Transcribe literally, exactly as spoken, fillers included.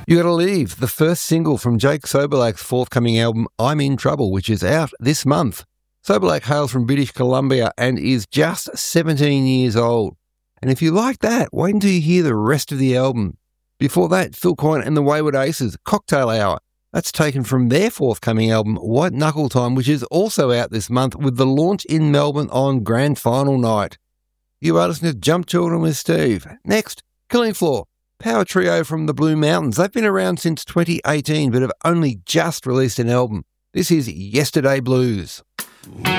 You Gotta Leave, the first single from Jake Sobolak's forthcoming album I'm in Trouble, which is out this month. Sobolak hails from British Columbia and is just seventeen years old. And if you like that, wait until you hear the rest of the album. Before that, Phil Coyne and the Wayward Aces, Cocktail Hour. That's taken from their forthcoming album, White Knuckle Time, which is also out this month with the launch in Melbourne on Grand Final night. You are listening to Jump Children with Steve. Next, Killing Floor. Power trio from the Blue Mountains. They've been around since twenty eighteen but have only just released an album. This is Yesterday Blues.